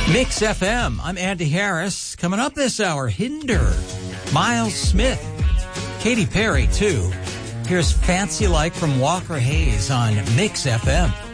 Mix FM. I'm Andy Harris. Coming up this hour, Hinder, Miles Smith, Katy Perry, too. Here's Fancy Like from Walker Hayes on Mix FM.